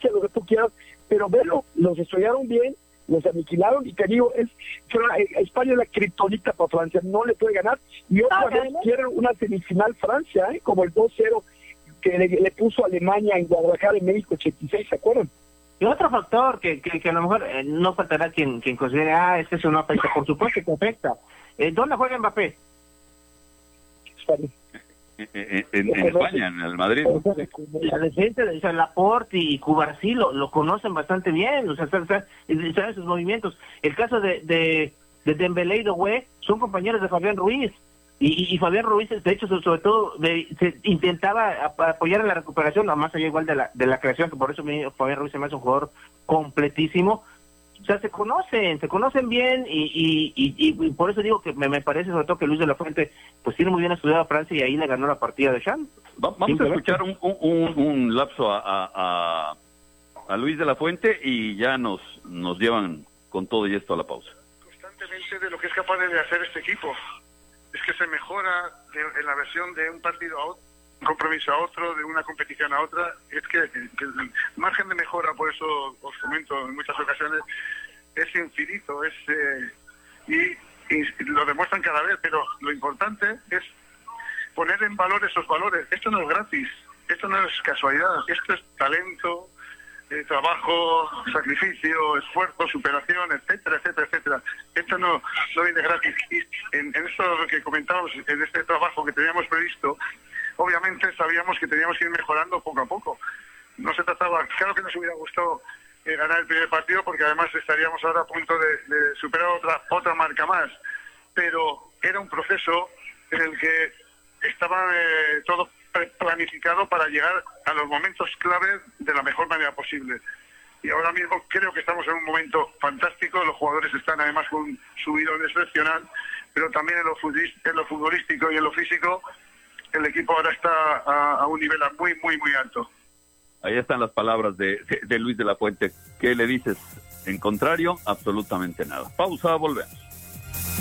Francia, lo que tú quieras, pero velo, los estrellaron bien, los aniquilaron, y te digo, España es la kriptonita para Francia, no le puede ganar, y otra vez quieren una semifinal Francia, como el 2-0 que le puso a Alemania en Guadalajara en México 86, ¿se acuerdan? Y otro factor que a lo mejor no faltará quien considere, es que eso no afecta, por supuesto que afecta. ¿Dónde juega Mbappé? España. En España, en el Madrid. La defensa de Laporte y Cubarsí lo conocen bastante bien, o sea, saben sus movimientos. El caso de Dembélé y Doué son compañeros de Fabián Ruiz, y Fabián Ruiz, de hecho, sobre todo, se intentaba apoyar en la recuperación, más allá igual de la creación, que por eso Fabián Ruiz se me hace un jugador completísimo. O sea, se conocen bien, y por eso digo que me parece sobre todo que Luis de la Fuente pues tiene muy bien estudiado a Francia, y ahí le ganó la partida de Champs. Vamos a escuchar un lapso a Luis de la Fuente, y ya nos llevan con todo y esto a la pausa. Constantemente de lo que es capaz de hacer este equipo. Es que se mejora en la versión de un partido a otro, un compromiso a otro, de una competición a otra. Es que el margen de mejora, por eso os comento en muchas ocasiones, es infinito, y lo demuestran cada vez, pero lo importante es poner en valor esos valores. Esto no es gratis, esto no es casualidad, esto es talento, trabajo, sacrificio, esfuerzo, superación, etcétera, etcétera, etcétera. Esto no viene gratis. Y en esto que comentábamos, en este trabajo que teníamos previsto, obviamente sabíamos que teníamos que ir mejorando poco a poco. No se trataba, claro que nos hubiera gustado ganar el primer partido, porque además estaríamos ahora a punto de superar otra marca más, pero era un proceso en el que estaba todo planificado para llegar a los momentos clave de la mejor manera posible. Y ahora mismo creo que estamos en un momento fantástico, los jugadores están además con un subidón excepcional, pero también en lo futbolístico y en lo físico, el equipo ahora está a un nivel muy, muy, muy alto. Ahí están las palabras de Luis de la Fuente. ¿Qué le dices? En contrario, absolutamente nada. Pausa, volvemos.